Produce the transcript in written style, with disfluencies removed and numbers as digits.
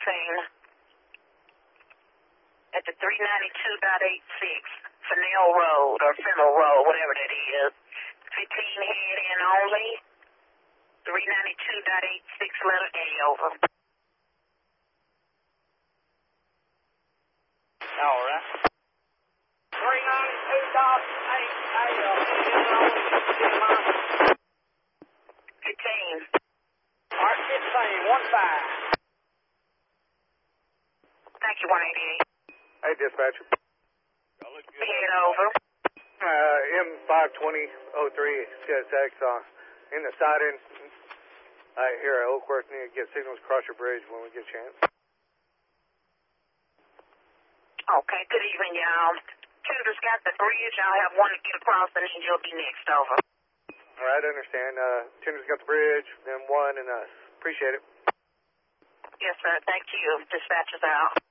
at the 392.86 Fennell Road, or Fennell Road, whatever that is. 15 head in only. 392.86 letter A, over. All right. 392.88. 15. All right, 15, 15. Thank you, 188. Hey, dispatcher. Head over. M52003 CSX in the siding. Here at Oakworth, need to get signals across your bridge when we get a chance. Okay, good evening, y'all. Tender's got the bridge. I'll have one to get across, and then you'll be next, over. All right, I understand. Tender's got the bridge, then one, and us. Appreciate it. Yes, sir. Thank you. Dispatcher's out.